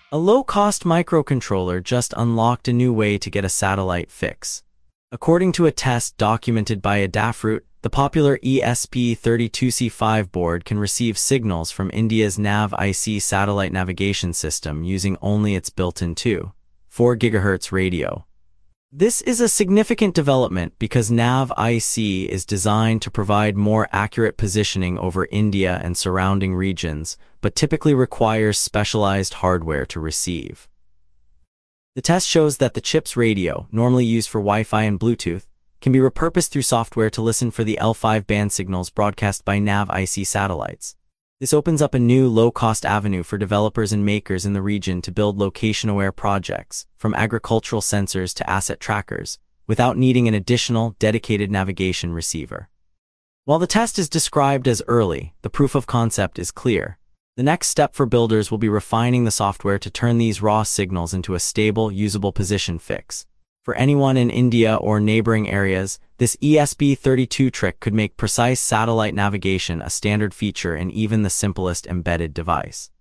A low-cost microcontroller just unlocked a new way to get a satellite fix. According to a test documented by Adafruit, the popular ESP32C5 board can receive signals from India's NAV-IC satellite navigation system using only its built-in 2.4 GHz radio. This is a significant development because NAV-IC is designed to provide more accurate positioning over India and surrounding regions, but typically requires specialized hardware to receive. The test shows that the chip's radio, normally used for Wi-Fi and Bluetooth, can be repurposed through software to listen for the L5 band signals broadcast by NAV-IC satellites. This opens up a new low-cost avenue for developers and makers in the region to build location-aware projects, from agricultural sensors to asset trackers, without needing an additional, dedicated navigation receiver. While the test is described as early, the proof of concept is clear. The next step for builders will be refining the software to turn these raw signals into a stable, usable position fix. For anyone in India or neighboring areas, this ESP32 trick could make precise satellite navigation a standard feature in even the simplest embedded device.